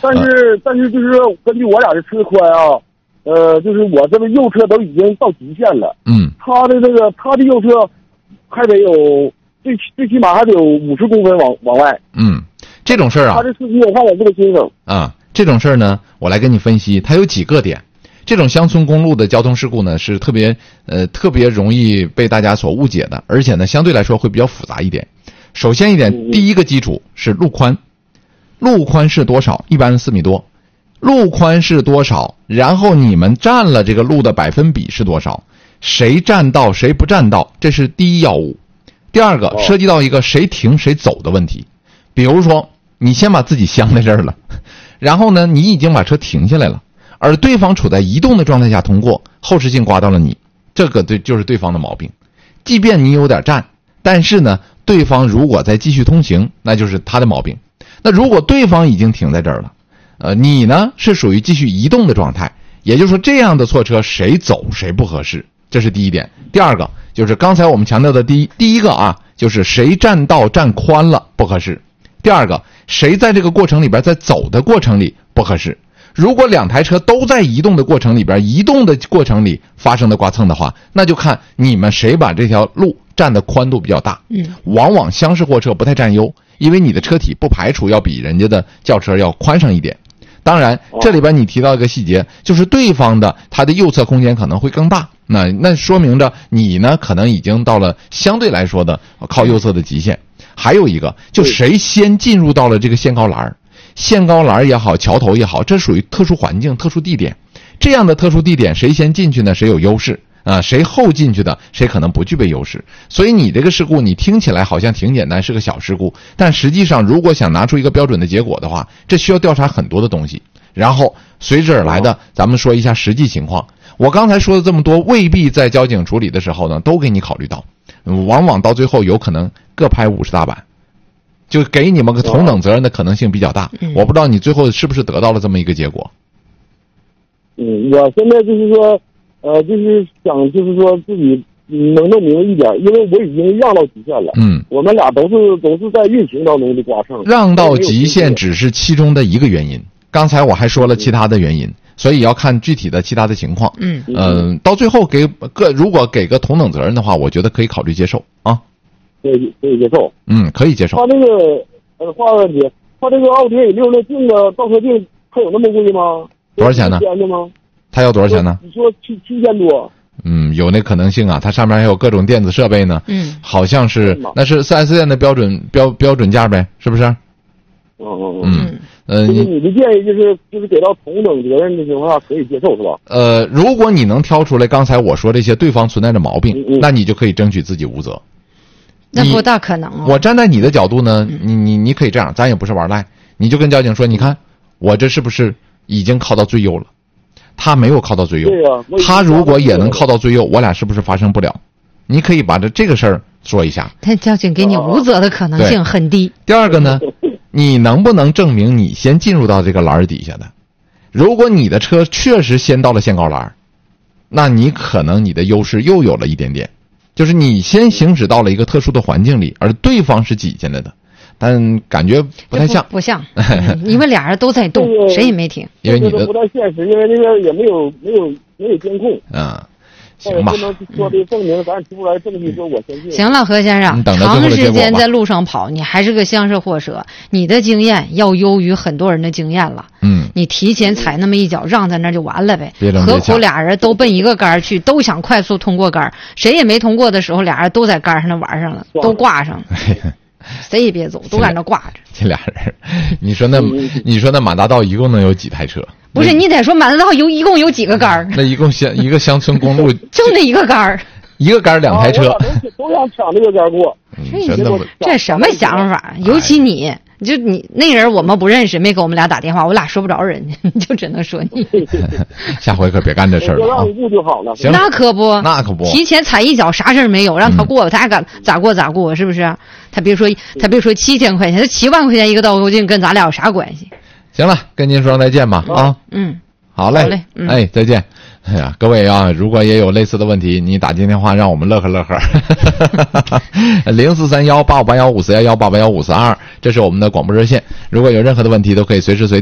但是就是根据我俩的车宽啊，就是我这个右侧都已经到极限了。他的右侧还得有最起码还得有50公分往外。 这种事儿啊， 他这司机我看我这个新手啊，这种事儿呢，我来跟你分析，它有几个点。这种乡村公路的交通事故呢，是特别容易被大家所误解的，而且呢，相对来说会比较复杂一点。首先一点，第一个基础是路宽，路宽是多少？一般4米多。路宽是多少？然后你们占了这个路的百分比是多少？谁占道谁不占道，这是第一要务。第二个涉及到一个谁停谁走的问题。比如说你先把自己镶在这儿了，然后呢你已经把车停下来了，而对方处在移动的状态下通过，后视镜刮到了你，这个就是对方的毛病。即便你有点占，但是呢对方如果再继续通行，那就是他的毛病。那如果对方已经停在这儿了，你呢是属于继续移动的状态，也就是说这样的错车谁走谁不合适，这是第一点。第二个就是刚才我们强调的第一个啊，就是谁占道占宽了不合适。第二个，谁在这个过程里边，在走的过程里不合适。如果2台车都在移动的过程里边，移动的过程里发生的刮蹭的话，那就看你们谁把这条路占的宽度比较大。往往厢式货车不太占优，因为你的车体不排除要比人家的轿车要宽上一点。当然这里边你提到一个细节，就是对方的他的右侧空间可能会更大，那说明着你呢可能已经到了相对来说的靠右侧的极限。还有一个，就谁先进入到了这个限高栏，限高栏也好，桥头也好，这属于特殊环境特殊地点，这样的特殊地点谁先进去呢谁有优势啊，谁后进去的谁可能不具备优势。所以你这个事故你听起来好像挺简单，是个小事故，但实际上如果想拿出一个标准的结果的话，这需要调查很多的东西，然后随之而来的咱们说一下实际情况。我刚才说的这么多未必在交警处理的时候呢都给你考虑到，往往到最后有可能各拍50大板，就给你们个同等责任的可能性比较大。我不知道你最后是不是得到了这么一个结果。 我现在就是说就是想就是说自己能弄明白一点，因为我已经让到极限了。我们俩都是在运行当中的刮蹭。让到极限只是其中的一个原因，刚才我还说了其他的原因，所以要看具体的其他的情况。到最后如果给个同等责任的话，我觉得可以考虑接受啊。 可以接受。可以接受。他那个话问题，他这个奥迪A6那镜子倒车镜，它有那么贵吗？ 多少钱呢？他要多少钱呢？ 你说7000多。 有那可能性啊，它上面还有各种电子设备呢。好像是那是 4S 店的标准价呗，是不是？ 就是你的建议就是给到同等责任的情况下可以接受是吧？ 如果你能挑出来刚才我说这些对方存在的毛病，那你就可以争取自己无责。 那不大可能啊。 我站在你的角度呢，你可以这样，咱也不是玩赖，你就跟交警说，你看我这是不是已经靠到最优了？他没有靠到最优，他如果也能靠到最优，我俩是不是发生不了？你可以把这个事儿说一下。 但交警给你无责的可能性很低。 第二个呢，你能不能证明你先进入到这个栏底下的？如果你的车确实先到了限高栏，那你可能你的优势又有了一点点，就是你先行驶到了一个特殊的环境里，而对方是挤进来的。但感觉不太像， 不像，因为俩人都在动，谁也没停。 因为你的不太现实，因为这个也没有监控。 行吧。 不能说的证明，咱提不出来证据说我先进。 行了，何先生，长时间在路上跑，你还是个厢式货车，你的经验要优于很多人的经验了。你提前踩那么一脚，让在那就完了呗。何苦俩人都奔一个杆去，都想快速通过杆，谁也没通过的时候，俩人都在杆上那玩上了，都挂上了。谁也别走，都在那挂着。 这俩人，你说那马大道一共能有几台车？ 不是，你得说马大道一共有几个杆儿？ 那一共一个乡村公路就那一个杆儿， 一个杆儿2台车， 都想抢这个杆过。 这什么想法？尤其你那人我们不认识，没给我们俩打电话，我俩说不着人家，你就只能说你。 下回可别干这事儿了。 让一步就好了。 行， 那可不， 提前踩一脚啥事儿没有，让他过，他爱敢咋过，是不是？他别说7000块钱，他7万块钱一个倒后镜，跟咱俩有啥关系？ 行了，跟您说再见吧啊。好嘞，再见。哎呀，各位啊，如果也有类似的问题，你打进电话让我们乐呵。043185815411881542，这是我们的广播热线。如果有任何的问题，都可以随时随地